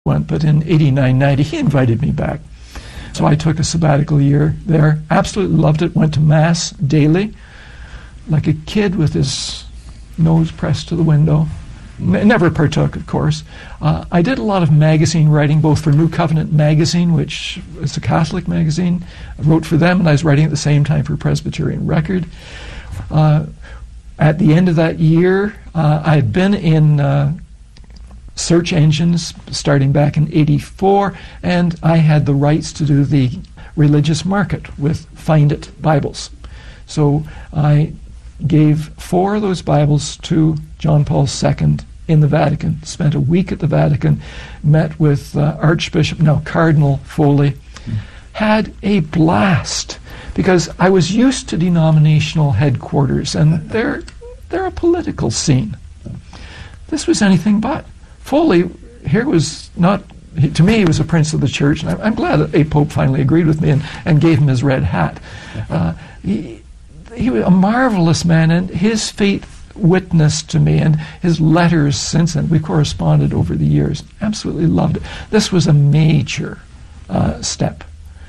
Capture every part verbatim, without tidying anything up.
went, but in eighty-nine ninety he invited me back. So I took a sabbatical year there, absolutely loved it, went to Mass daily, like a kid with his nose pressed to the window. N- never partook, of course. Uh, I did a lot of magazine writing, both for New Covenant magazine, which is a Catholic magazine. I wrote for them, and I was writing at the same time for Presbyterian Record. Uh, at the end of that year, uh, I had been in uh, search engines starting back in eighty-four, and I had the rights to do the religious market with Find It Bibles. So I gave four of those Bibles to John Paul the Second in the Vatican, spent a week at the Vatican, met with uh, Archbishop, now Cardinal Foley, mm. had a blast, because I was used to denominational headquarters, and they're, they're a political scene. This was anything but. Foley here was not, he, to me, he was a prince of the church, and I'm, I'm glad that a pope finally agreed with me and, and gave him his red hat. Uh, he, he was a marvelous man, and his faith witnessed to me, and his letters since then, we corresponded over the years. Absolutely loved it. This was a major uh, step.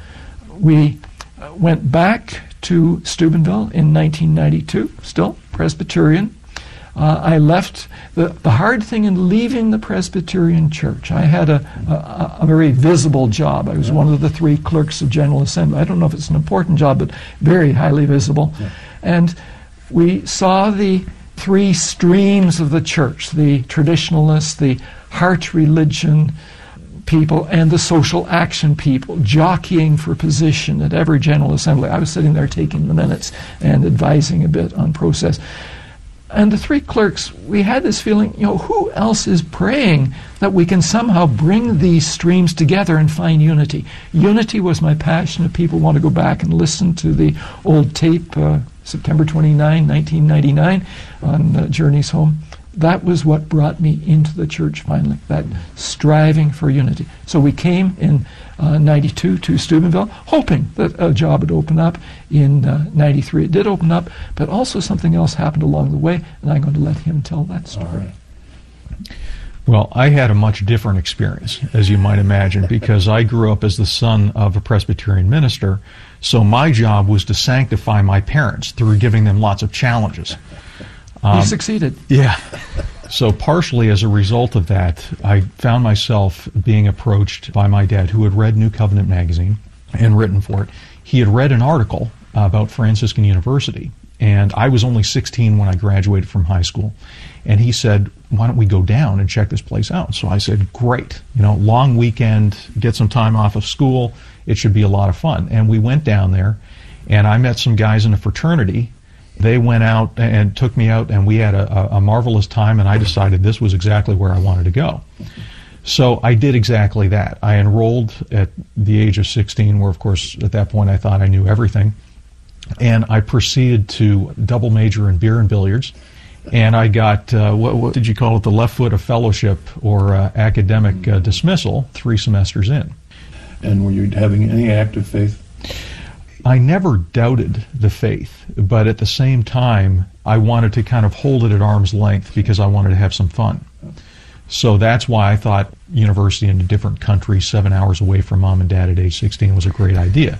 We uh, went back to Steubenville in nineteen ninety-two, still Presbyterian. Uh, I left, the, the hard thing in leaving the Presbyterian Church, I had a, a, a very visible job. I was yeah. one of the three clerks of General Assembly. I don't know if it's an important job, but very highly visible. Yeah. And we saw the three streams of the church, the traditionalists, the heart religion people, and the social action people, jockeying for position at every General Assembly. I was sitting there taking the minutes and advising a bit on process. And the three clerks, we had this feeling, you know, who else is praying that we can somehow bring these streams together and find unity? Unity was my passion. If people want to go back and listen to the old tape, uh, September twenty-ninth, nineteen ninety-nine, on uh, Journeys Home, that was what brought me into the church finally, that striving for unity. So we came in uh, ninety-two to Steubenville, hoping that a job would open up. In uh, ninety-three it did open up, but also something else happened along the way, and I'm going to let him tell that story. Right. Well, I had a much different experience, as you might imagine, because I grew up as the son of a Presbyterian minister, so my job was to sanctify my parents through giving them lots of challenges. Um, you succeeded. Yeah. So partially as a result of that, I found myself being approached by my dad, who had read New Covenant magazine and written for it. He had read an article about Franciscan University, and I was only sixteen when I graduated from high school. And he said, why don't we go down and check this place out? So I said, great. You know, long weekend, get some time off of school. It should be a lot of fun. And we went down there, and I met some guys in a fraternity. They went out and took me out, and we had a, a marvelous time, and I decided this was exactly where I wanted to go. So I did exactly that. I enrolled at the age of sixteen, where, of course, at that point I thought I knew everything. And I proceeded to double major in beer and billiards. And I got, uh, what, what did you call it, the left foot of fellowship or uh, academic uh, dismissal three semesters in. And were you having any active faith? I never doubted the faith, but at the same time, I wanted to kind of hold it at arm's length because I wanted to have some fun. So that's why I thought university in a different country, seven hours away from mom and dad at age sixteen, was a great idea.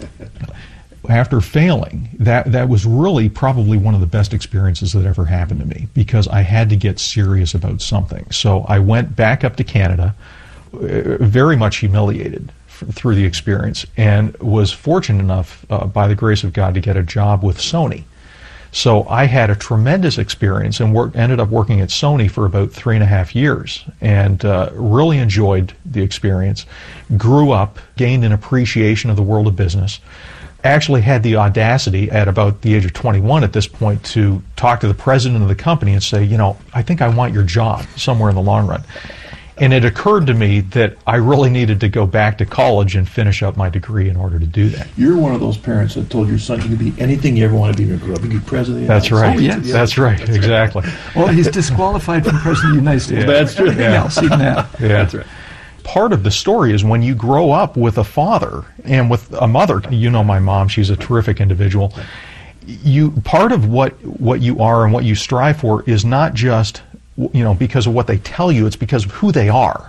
After failing, that, that was really probably one of the best experiences that ever happened to me, because I had to get serious about something. So I went back up to Canada, very much humiliated through the experience, and was fortunate enough, uh, by the grace of God, to get a job with Sony. So I had a tremendous experience and work, ended up working at Sony for about three and a half years, and uh, really enjoyed the experience, grew up, gained an appreciation of the world of business, actually had the audacity at about the age of twenty-one at this point to talk to the president of the company and say, you know, I think I want your job somewhere in the long run. And it occurred to me that I really needed to go back to college and finish up my degree in order to do that. You're one of those parents that told your son you could be anything you ever want to be when you grow up. You could be president of the That's United right. States. Oh, yes. That's right. That's exactly. Right. Well, he's disqualified from president of the United States. Yeah. That's true. Everything yeah. else he can have. Yeah. That's right. Part of the story is when you grow up with a father and with a mother. You know my mom, she's a terrific individual. You part of what what you are and what you strive for is not just, you know, because of what they tell you, it's because of who they are.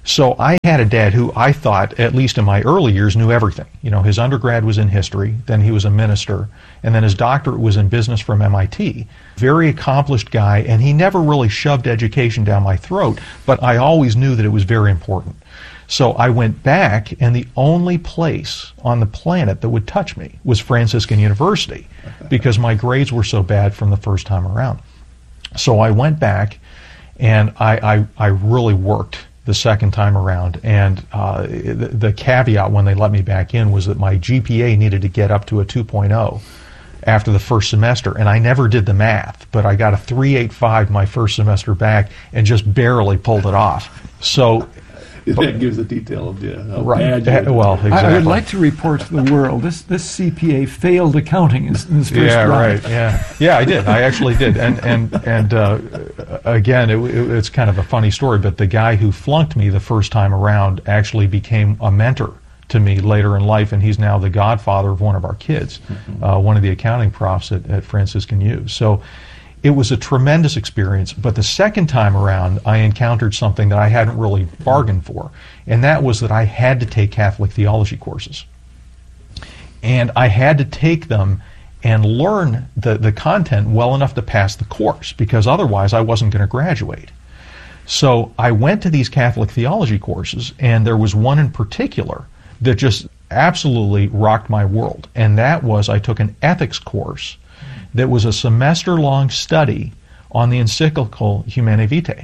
So I had a dad who I thought, at least in my early years, knew everything. You know, his undergrad was in history, then he was a minister, and then his doctorate was in business from M I T. Very accomplished guy, and he never really shoved education down my throat, but I always knew that it was very important. So I went back, and the only place on the planet that would touch me was Franciscan University, because my grades were so bad from the first time around. So I went back, and I, I, I really worked the second time around, and uh, the, the caveat when they let me back in was that my G P A needed to get up to a two point oh after the first semester, and I never did the math, but I got a three point eight five my first semester back and just barely pulled it off. So that gives the detail of the, how right. bad you Well, exactly. I would like to report to the world this this C P A failed accounting in, in his first yeah, run. right. Yeah, yeah, I did. I actually did. And and and uh, again, it, it, it's kind of a funny story. But the guy who flunked me the first time around actually became a mentor to me later in life, and he's now the godfather of one of our kids, mm-hmm. uh, one of the accounting profs at, at Franciscan U. So it was a tremendous experience, but the second time around, I encountered something that I hadn't really bargained for, and that was that I had to take Catholic theology courses. And I had to take them and learn the, the content well enough to pass the course, because otherwise I wasn't going to graduate. So I went to these Catholic theology courses, and there was one in particular that just absolutely rocked my world, and that was I took an ethics course that was a semester-long study on the encyclical Humanae Vitae.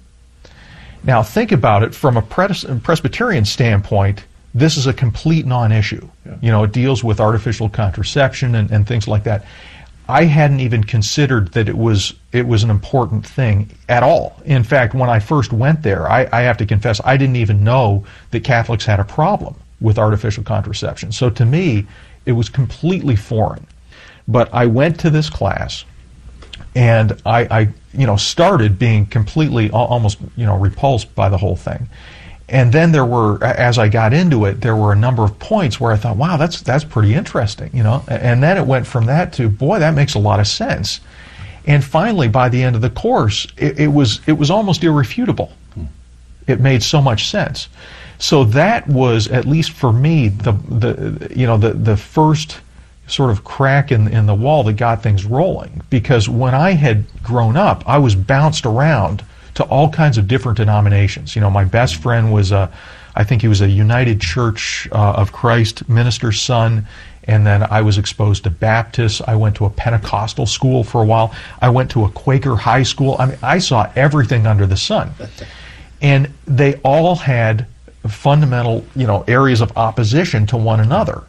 Now, think about it from a Pres- Presbyterian standpoint. This is a complete non-issue. Yeah. You know, it deals with artificial contraception and, and things like that. I hadn't even considered that it was it was an important thing at all. In fact, when I first went there, I, I have to confess, I didn't even know that Catholics had a problem with artificial contraception. So to me, it was completely foreign. But I went to this class, and I, I, you know, started being completely, almost, you know, repulsed by the whole thing. And then there were, as I got into it, there were a number of points where I thought, wow, that's that's pretty interesting, you know. And then it went from that to, boy, that makes a lot of sense. And finally, by the end of the course, it, it was it was almost irrefutable. It made so much sense. So that was, at least for me, the the you know the the first sort of crack in, in the wall that got things rolling. Because when I had grown up, I was bounced around to all kinds of different denominations. You know, my best friend was a, I think he was a United Church uh, of Christ minister's son, and then I was exposed to Baptists. I went to a Pentecostal school for a while. I went to a Quaker high school. I mean, I saw everything under the sun. And they all had fundamental, you know, areas of opposition to one another.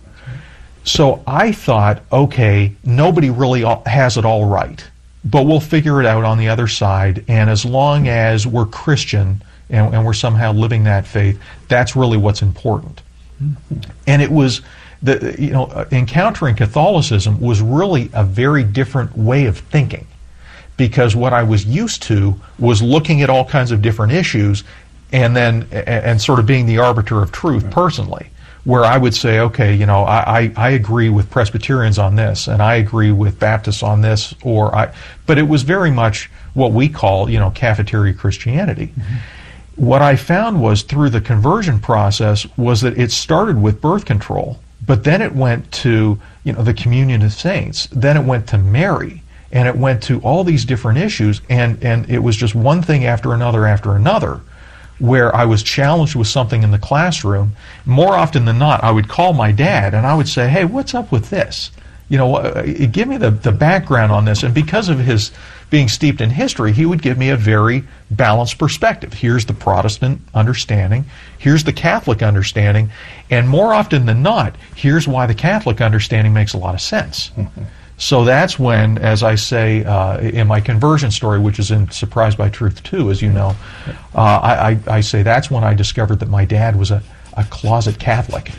So I thought, okay, nobody really has it all right, but we'll figure it out on the other side, and as long as we're Christian and, and we're somehow living that faith, that's really what's important. Mm-hmm. And it was, the you know, encountering Catholicism was really a very different way of thinking, because what I was used to was looking at all kinds of different issues and then and sort of being the arbiter of truth right. personally. Where I would say, okay, you know, I, I, I agree with Presbyterians on this, and I agree with Baptists on this, or I, but it was very much what we call, you know, cafeteria Christianity. Mm-hmm. What I found was through the conversion process was that it started with birth control, but then it went to, you know, the communion of saints, then it went to Mary, and it went to all these different issues, and, and it was just one thing after another after another, where I was challenged with something in the classroom. More often than not, I would call my dad and I would say, hey, what's up with this? You know, uh, give me the, the background on this. And because of his being steeped in history, he would give me a very balanced perspective. Here's the Protestant understanding. Here's the Catholic understanding. And more often than not, here's why the Catholic understanding makes a lot of sense. So that's when, as I say uh, in my conversion story, which is in Surprised by Truth two, as you know, uh, I, I, I say that's when I discovered that my dad was a, a closet Catholic.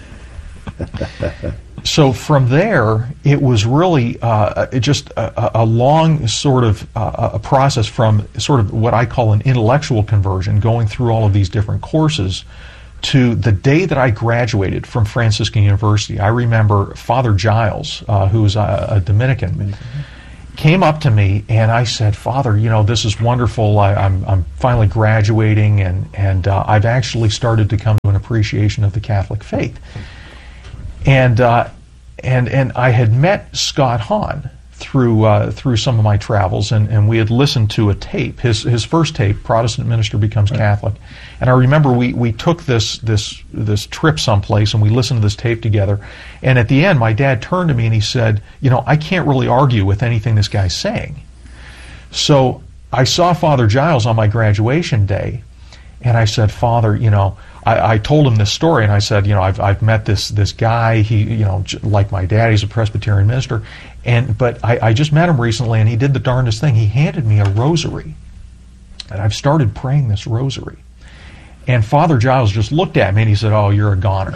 So from there, it was really uh, it just a, a long sort of uh, a process from sort of what I call an intellectual conversion, going through all of these different courses, to the day that I graduated from Franciscan University. I remember Father Giles, uh, who was a, a Dominican, Dominican, came up to me, and I said, Father, you know, this is wonderful. I, I'm, I'm finally graduating, and, and uh, I've actually started to come to an appreciation of the Catholic faith. And, uh, and, and I had met Scott Hahn through uh, through some of my travels, and, and we had listened to a tape, his his first tape, Protestant Minister Becomes right. Catholic. And I remember we, we took this this this trip someplace, and we listened to this tape together. And at the end, my dad turned to me and he said, you know, I can't really argue with anything this guy's saying. So I saw Father Giles on my graduation day, and I said, Father, you know, I, I told him this story, and I said, you know, I've I've met this this guy. He, you know, like my dad, he's a Presbyterian minister, and but I, I just met him recently, and he did the darndest thing. He handed me a rosary, and I've started praying this rosary. And Father Giles just looked at me and he said, "Oh, you're a goner."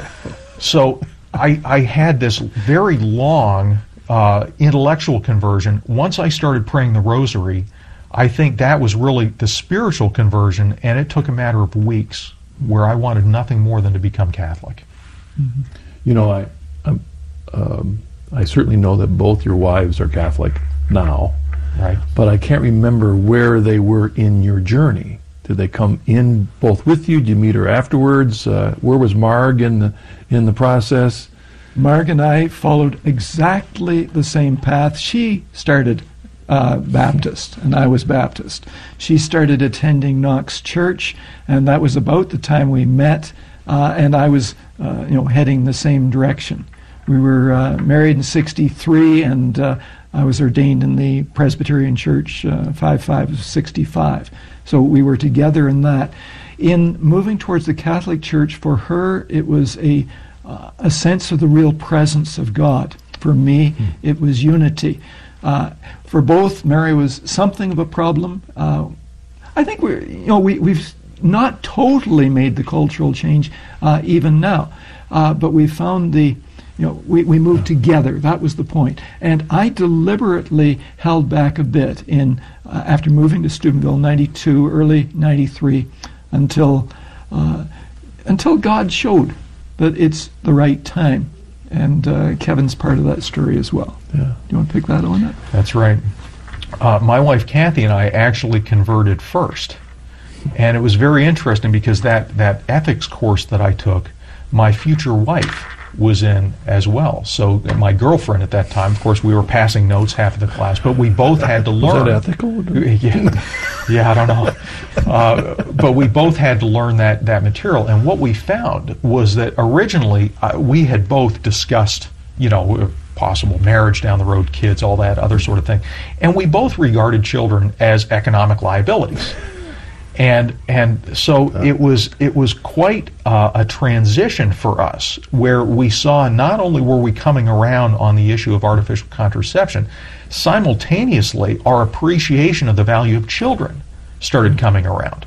So I I had this very long uh, intellectual conversion. Once I started praying the rosary, I think that was really the spiritual conversion, and it took a matter of weeks where I wanted nothing more than to become Catholic. Mm-hmm. You know, I I'm, um, I certainly know that both your wives are Catholic now, right? But I can't remember where they were in your journey. Did they come in both with you? Did you meet her afterwards? Uh, where was Marg in the in the process? Marg and I followed exactly the same path. She started Uh, Baptist, and I was Baptist. She started attending Knox Church, and that was about the time we met, uh, and I was, uh, you know, heading the same direction. We were uh, married in sixty-three, and uh, I was ordained in the Presbyterian Church uh, five five of sixty-five. So we were together in that. In moving towards the Catholic Church, for her, it was a uh, a sense of the real presence of God. For me, mm. it was unity. Uh, for both, Mary was something of a problem. Uh, I think we're, you know, we, we've not totally made the cultural change uh, even now, uh, but we found the, you know, we, we moved together. That was the point. And I deliberately held back a bit in uh, after moving to Steubenville, ninety-two, early ninety-three, until uh, until God showed that it's the right time. And uh, Kevin's part of that story as well. Yeah. Do you want to pick that on up? That's right. Uh, my wife Kathy and I actually converted first. And it was very interesting because that, that ethics course that I took, my future wife was in as well. So my girlfriend at that time, of course, we were passing notes half of the class, but we both had to learn. Was that ethical? yeah, yeah, I don't know. Uh, but we both had to learn that, that material. And what we found was that originally uh, we had both discussed, you know, possible marriage down the road, kids, all that other sort of thing. And we both regarded children as economic liabilities. And and so it was it was quite uh, a transition for us, where we saw not only were we coming around on the issue of artificial contraception, simultaneously our appreciation of the value of children started coming around.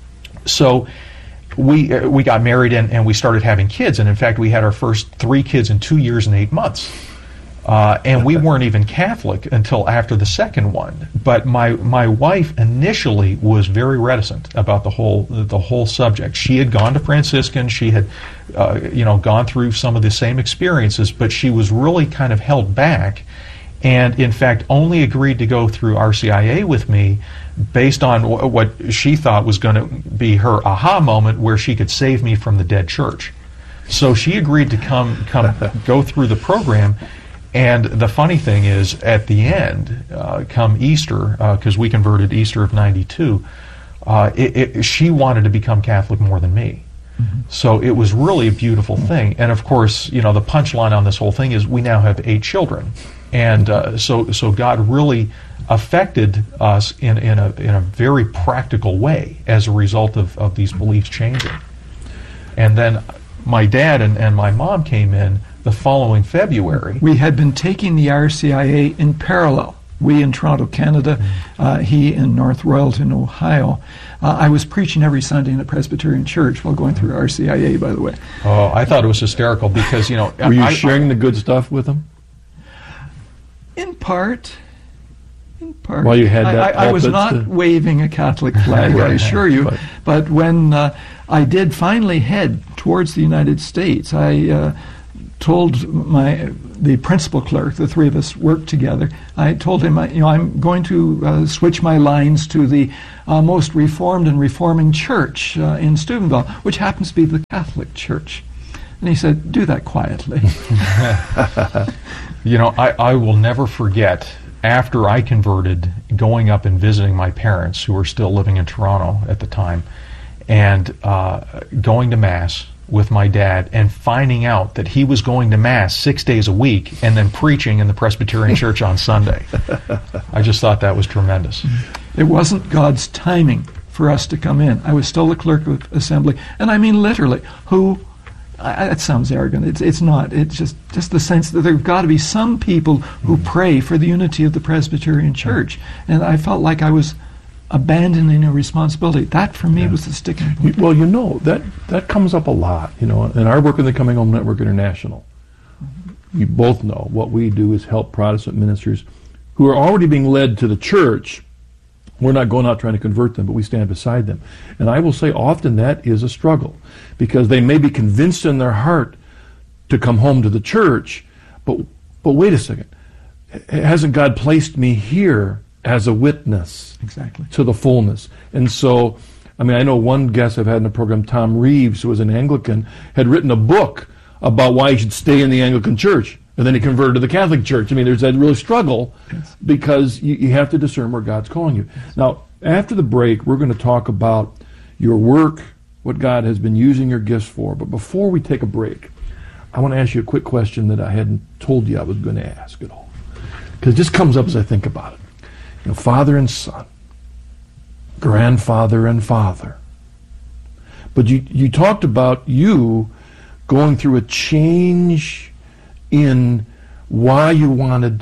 So we uh, we got married and, and we started having kids, and in fact we had our first three kids in two years and eight months. Uh, and we weren't even Catholic until after the second one. But my my wife initially was very reticent about the whole the whole subject. She had gone to Franciscan. She had, uh, you know, gone through some of the same experiences, but she was really kind of held back, and in fact only agreed to go through R C I A with me based on w- what she thought was going to be her aha moment, where she could save me from the dead church. So she agreed to come come go through the program. And the funny thing is, at the end, uh, come Easter, because uh, we converted Easter of ninety-two, uh, it, it, she wanted to become Catholic more than me. Mm-hmm. So it was really a beautiful thing. And of course, you know, the punchline on this whole thing is we now have eight children. And uh, so so God really affected us in, in, a, in a very practical way as a result of, of these beliefs changing. And then my dad and, and my mom came in the following February. We had been taking the R C I A in parallel. We in Toronto, Canada, uh, he in North Royalton, Ohio. Uh, I was preaching every Sunday in the Presbyterian Church while going through R C I A, by the way. Oh, I thought it was hysterical because, you know... Were you I, sharing I, the good stuff with them? In part. In part. Well, you had that I, I, I was not to... waving a Catholic flag, I assure you. But, but when uh, I did finally head towards the United States, I... Uh, told my the principal clerk, the three of us worked together. I told him, you know, I'm going to uh, switch my lines to the uh, most reformed and reforming church uh, in Steubenville, which happens to be the Catholic Church. And he said, do that quietly. You know, I, I will never forget, after I converted, going up and visiting my parents, who were still living in Toronto at the time, and uh, going to Mass with my dad and finding out that he was going to Mass six days a week and then preaching in the Presbyterian Church on Sunday. I just thought that was tremendous. It wasn't God's timing for us to come in. I was still the clerk of assembly, and I mean literally, who, I, that sounds arrogant, it's it's not. It's just, just the sense that there have got to be some people who pray for the unity of the Presbyterian Church. And I felt like I was abandoning a responsibility. That, for me, yeah. was the sticking point. Well, you know, that, that comes up a lot, you know, in our work in the Coming Home Network International. You both know what we do is help Protestant ministers who are already being led to the church. We're not going out trying to convert them, but we stand beside them. And I will say often that is a struggle, because they may be convinced in their heart to come home to the church, but but wait a second. Hasn't God placed me here as a witness exactly to the fullness? And so, I mean, I know one guest I've had in the program, Tom Reeves, who was an Anglican, had written a book about why he should stay in the Anglican Church, and then he converted to the Catholic Church. I mean, there's that real struggle, yes. because you, you have to discern where God's calling you. Yes. Now, after the break, we're going to talk about your work, what God has been using your gifts for. But before we take a break, I want to ask you a quick question that I hadn't told you I was going to ask at all, because it just comes up as I think about it. You know, father and son, grandfather and father. But you, you talked about you going through a change in why you wanted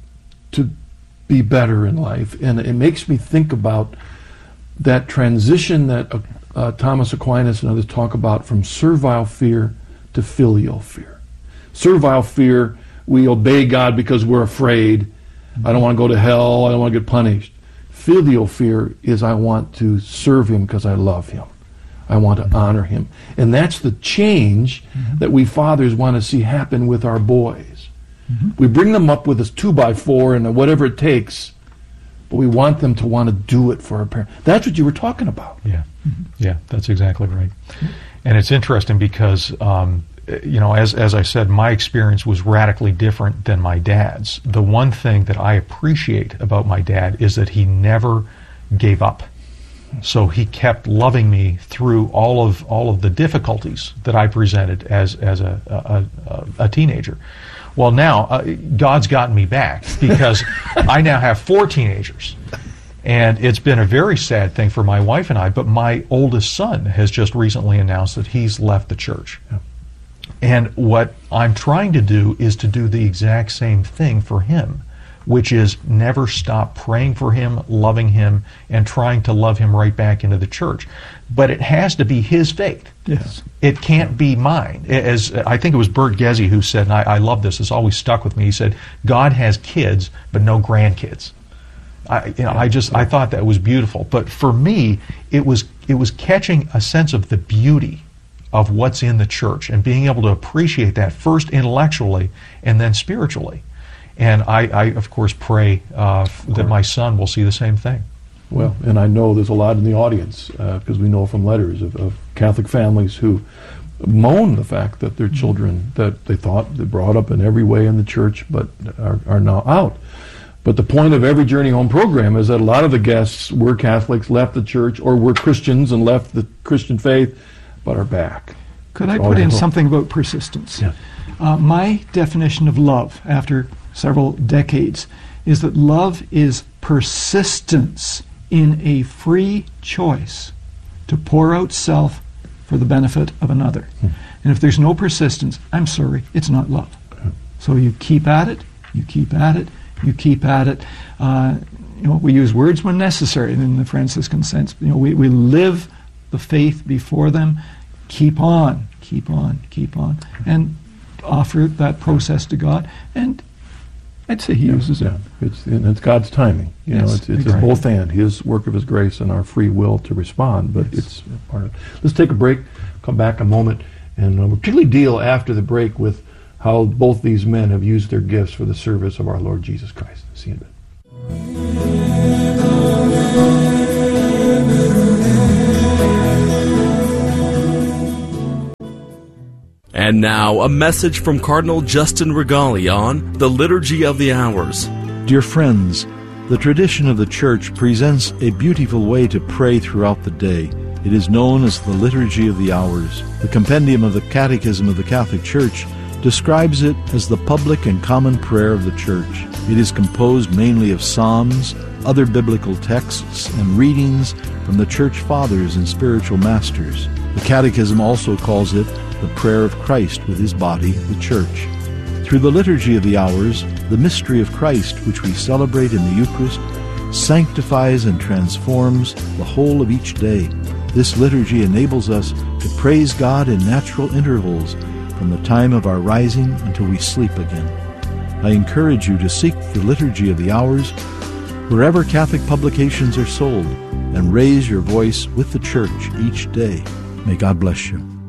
to be better in life. And it makes me think about that transition that uh, uh, Thomas Aquinas and others talk about, from servile fear to filial fear. Servile fear, we obey God because we're afraid. I don't want to go to hell. I don't want to get punished. Filial fear is I want to serve Him because I love Him. I want to honor Him. And that's the change mm-hmm. that we fathers want to see happen with our boys. Mm-hmm. We bring them up with this two by four and whatever it takes, but we want them to want to do it for our parents. That's what you were talking about. Yeah, mm-hmm. yeah, that's exactly right. Mm-hmm. And it's interesting because um, you know, as as I said, my experience was radically different than my dad's. The one thing that I appreciate about my dad is that he never gave up. So he kept loving me through all of all of the difficulties that I presented as as a a, a, a teenager. Well, now uh, God's gotten me back, because I now have four teenagers. And it's been a very sad thing for my wife and I, but my oldest son has just recently announced that he's left the church. Yeah. And what I'm trying to do is to do the exact same thing for him, which is never stop praying for him, loving him, and trying to love him right back into the church. But it has to be his faith. Yes. It can't be mine. As I think it was Bert Gezi who said, and I, I love this, it's always stuck with me, he said, God has kids, but no grandkids. I, you know, I just I thought that was beautiful. But for me, it was it was catching a sense of the beauty of what's in the church and being able to appreciate that first intellectually and then spiritually. And I, I of course, pray uh, that my son will see the same thing. Well, and I know there's a lot in the audience, because uh, we know from letters of, of Catholic families who moan the fact that their children that they thought they brought up in every way in the church, but are, are now out. But the point of every Journey Home program is that a lot of the guests were Catholics, left the church, or were Christians and left the Christian faith, but are back. Could I put in something about persistence? Yeah. Uh, my definition of love, after several decades, is that love is persistence in a free choice to pour out self for the benefit of another. Hmm. And if there's no persistence, I'm sorry, it's not love. Okay. So you keep at it, you keep at it, you keep at it. Uh, you know, we use words when necessary in the Franciscan sense. You know, we, we live the faith before them. Keep on, keep on, keep on, and offer that process to God. And I'd say He yeah, uses yeah. it. It's and it's God's timing. You yes, know, it's, it's exactly. both and His work of His grace and our free will to respond. But yes. it's part of it. Let's take a break. Come back a moment, and uh, we'll particularly deal after the break with how both these men have used their gifts for the service of our Lord Jesus Christ. See you in a bit. And now, a message from Cardinal Justin Regali on the Liturgy of the Hours. Dear friends, the tradition of the Church presents a beautiful way to pray throughout the day. It is known as the Liturgy of the Hours. The compendium of the Catechism of the Catholic Church describes it as the public and common prayer of the Church. It is composed mainly of psalms, other biblical texts, and readings from the Church Fathers and spiritual masters. The Catechism also calls it the prayer of Christ with his body, the Church. Through the Liturgy of the Hours, the mystery of Christ, which we celebrate in the Eucharist, sanctifies and transforms the whole of each day. This liturgy enables us to praise God in natural intervals from the time of our rising until we sleep again. I encourage you to seek the Liturgy of the Hours wherever Catholic publications are sold and raise your voice with the Church each day. May God bless you.